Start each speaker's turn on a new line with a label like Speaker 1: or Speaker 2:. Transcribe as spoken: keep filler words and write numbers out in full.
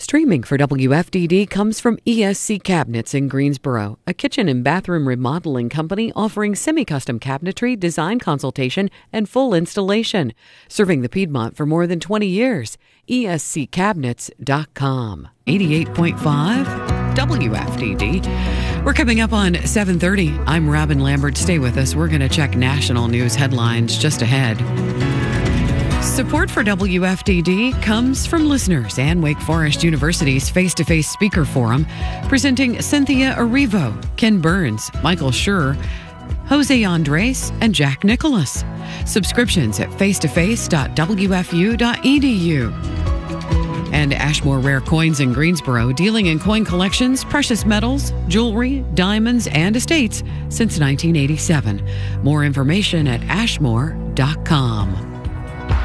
Speaker 1: Streaming for W F D D comes from E S C Cabinets in Greensboro, a kitchen and bathroom remodeling company offering semi-custom cabinetry, design consultation, and full installation. Serving the Piedmont for more than twenty years. E S C cabinets dot com. eighty-eight point five W F D D. We're coming up on seven thirty. I'm Robin Lambert. Stay with us. We're going to check national news headlines just ahead. Support for W F D D comes from listeners and Wake Forest University's Face-to-Face Speaker Forum, presenting Cynthia Erivo, Ken Burns, Michael Schur, Jose Andres, and Jack Nicholas. Subscriptions at face to face dot w f u dot e d u. And Ashmore Rare Coins in Greensboro, dealing in coin collections, precious metals, jewelry, diamonds, and estates since nineteen eighty-seven. More information at ashmore dot com.